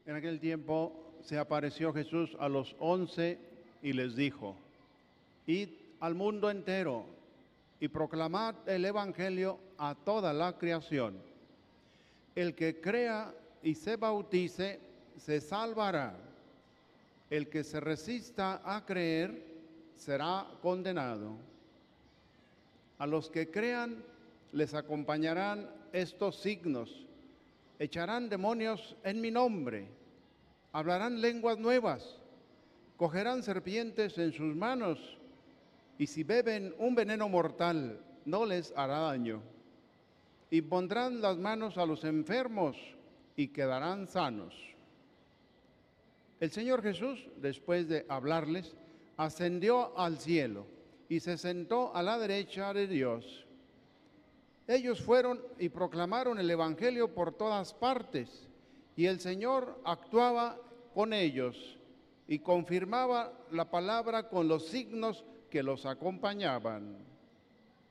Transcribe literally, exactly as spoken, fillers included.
En aquel tiempo se apareció Jesús a los once y les dijo: id al mundo entero y proclamad el Evangelio a toda la creación. El que crea y se bautice se salvará. El que se resista a creer será condenado. A los que crean les acompañarán estos signos: echarán demonios en mi nombre, hablarán lenguas nuevas, cogerán serpientes en sus manos, y si beben un veneno mortal no les hará daño. Y pondrán las manos a los enfermos y quedarán sanos. El Señor Jesús, después de hablarles, ascendió al cielo y se sentó a la derecha de Dios. Ellos fueron y proclamaron el Evangelio por todas partes, y el Señor actuaba con ellos y confirmaba la palabra con los signos que los acompañaban.